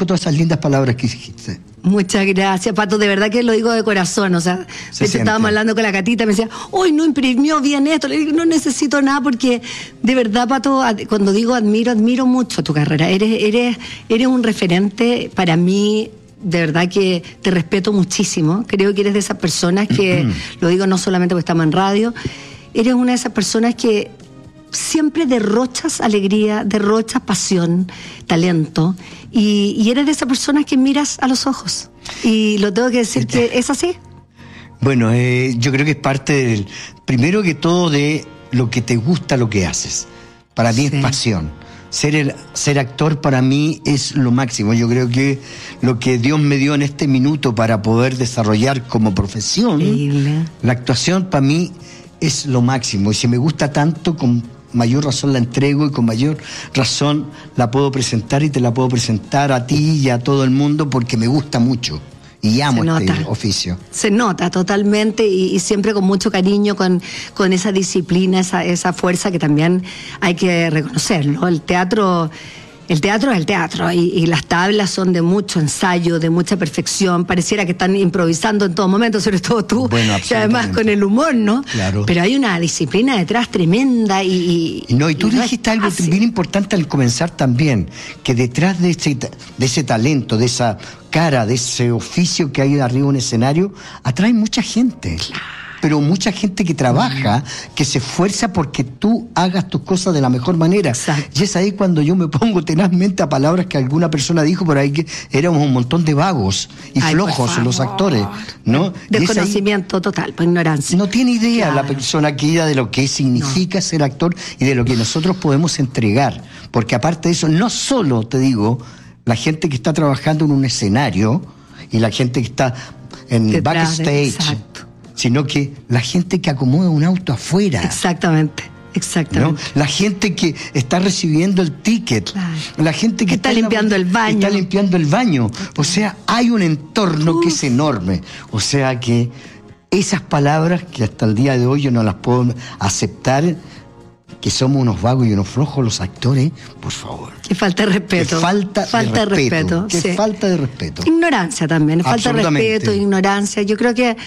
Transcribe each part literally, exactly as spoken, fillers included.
agradezco todas esas lindas palabras que dijiste. Muchas gracias, Pato, de verdad que lo digo de corazón, o sea, de hecho, estábamos hablando con la Catita, me decía, hoy no imprimió bien esto, le digo, no necesito nada, porque de verdad, Pato, cuando digo admiro, admiro mucho tu carrera, eres, eres, eres un referente para mí. De verdad que te respeto muchísimo, creo que eres de esas personas que, lo digo no solamente porque estamos en radio, eres una de esas personas que siempre derrochas alegría, derrochas pasión, talento, y, y eres de esas personas que miras a los ojos. Y lo tengo que decir que es así. Bueno, eh, yo creo que es parte del, primero que todo, de lo que te gusta lo que haces. Para mí sí. Es pasión. Ser, el, ser actor para mí es lo máximo. Yo creo que lo que Dios me dio en este minuto para poder desarrollar como profesión, Increíble. La actuación para mí es lo máximo. Y si me gusta tanto, con mayor razón la entrego y con mayor razón la puedo presentar, y te la puedo presentar a ti y a todo el mundo porque me gusta mucho. Y amo este oficio. Se nota totalmente, y, y siempre con mucho cariño, con, con esa disciplina, esa, esa fuerza que también hay que reconocer, ¿no? El teatro, el teatro es el teatro, y, y las tablas son de mucho ensayo, de mucha perfección. Pareciera que están improvisando en todo momento, sobre todo tú, bueno, y además con el humor, ¿no? Claro. Pero hay una disciplina detrás tremenda. Y, y, no, y tú y dijiste no algo fácil. Bien importante al comenzar también, que detrás de ese, de ese talento, de esa cara, de ese oficio que hay arriba en un escenario, atrae mucha gente. Claro. Pero mucha gente que trabaja, que se esfuerza porque tú hagas tus cosas de la mejor manera. Exacto. Y es ahí cuando yo me pongo tenazmente a palabras que alguna persona dijo por ahí, que éramos un montón de vagos y Ay, flojos los actores, ¿no? Desconocimiento ahí, total, por ignorancia. No tiene idea, claro, la persona que ella de lo que significa no. ser actor y de lo que nosotros podemos entregar. Porque aparte de eso, no solo, te digo, la gente que está trabajando en un escenario y la gente que está en Detrás backstage, de, sino que la gente que acomoda un auto afuera. Exactamente, exactamente. ¿No? La gente que está recibiendo el ticket, claro, la gente que está, está limpiando la, el baño. Está limpiando el baño. O sea, hay un entorno Uf. que es enorme. O sea que esas palabras que hasta el día de hoy yo no las puedo aceptar, que somos unos vagos y unos flojos los actores, por favor. Que falta de respeto. Que falta, falta de respeto. respeto. Que sí. falta de respeto. Ignorancia también, falta de respeto, ignorancia. Yo creo que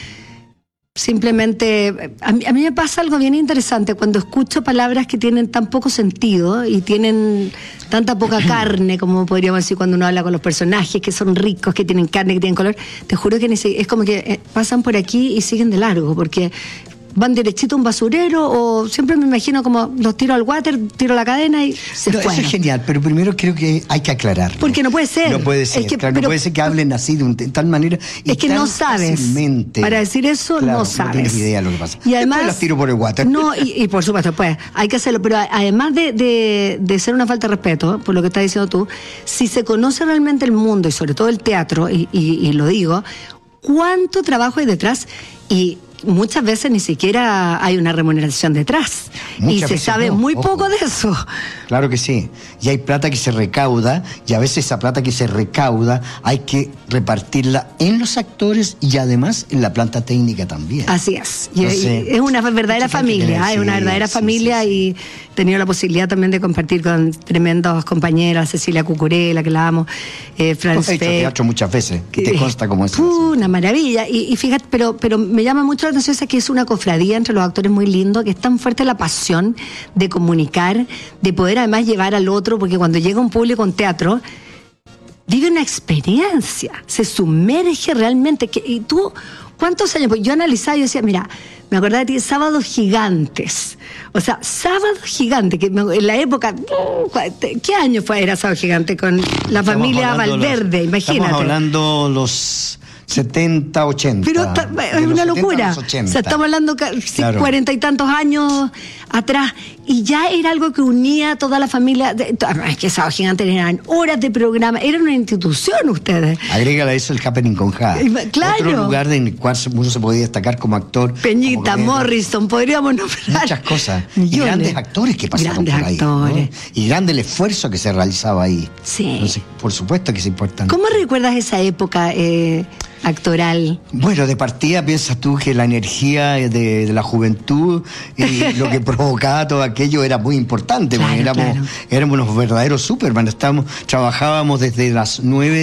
simplemente, a mí, a mí me pasa algo bien interesante cuando escucho palabras que tienen tan poco sentido y tienen tanta poca carne, como podríamos decir cuando uno habla con los personajes, que son ricos, que tienen carne, que tienen color. Te juro que es como que pasan por aquí y siguen de largo, porque van derechito a un basurero, o siempre me imagino como los tiro al water, tiro la cadena y se no, fueron. Eso es genial, pero primero creo que hay que aclararlo. Porque no puede ser. No puede ser, es que, claro, pero, no puede ser que hablen así de, un, de tal manera. Y es que tan no sabes. Fácilmente. Para decir eso, claro, no sabes. No tienes idea de lo que pasa. Y además, después las tiro por el water. No, y, y por supuesto, pues hay que hacerlo, pero además de, de, de ser una falta de respeto, por lo que estás diciendo tú, si se conoce realmente el mundo y sobre todo el teatro, y, y, y lo digo, ¿cuánto trabajo hay detrás? Y muchas veces ni siquiera hay una remuneración detrás. Muchas y se sabe no, muy ojo. poco de eso. Claro que sí. Y hay plata que se recauda, y a veces esa plata que se recauda hay que repartirla en los actores y además en la planta técnica también. Así es. Y, Entonces, y es una verdadera familia, es sí, una verdadera sí, familia sí, sí. y he tenido la posibilidad también de compartir con tremendos compañeros, Cecilia Cucurella, que la amo, eh, Franz He hecho teatro muchas veces, que te consta como es. Uh, una maravilla. Y, y fíjate, pero, pero me llama mucho la atención esa que es una cofradía entre los actores muy lindo, que es tan fuerte la pasión de comunicar, de poder además llevar al otro, porque cuando llega un público en teatro, vive una experiencia, se sumerge realmente. Que, y tú, ¿cuántos años? Pues yo analizaba y decía, mira, me acordaba de ti, Sábados Gigantes. O sea, Sábados Gigantes, que en la época, ¿qué año fue? Era Sábado Gigante con la estamos familia Valverde, los, imagínate. Estamos hablando los setenta, ochenta. Pero está, es una locura. O sea, estamos hablando claro. cuarenta y tantos años atrás, y ya era algo que unía a toda la familia. Es que Sábado Gigante eran horas de programa, era una institución ustedes. Agrégale a eso el Happening con Ja. Claro. Otro lugar en el cual uno se podía destacar como actor. Peñita, como Morrison, podríamos nombrar. Muchas cosas. Millones. Y grandes actores que pasaron grandes por ahí. Actores. ¿No? Y grande el esfuerzo que se realizaba ahí. Sí. Entonces, por supuesto que es importante. ¿Cómo recuerdas esa época eh, actoral? Bueno, de partida piensas tú que la energía de, de la juventud y lo que provocaba todo aquello era muy importante, claro, porque éramos, claro. éramos unos verdaderos Superman. Estábamos, trabajábamos desde las nueve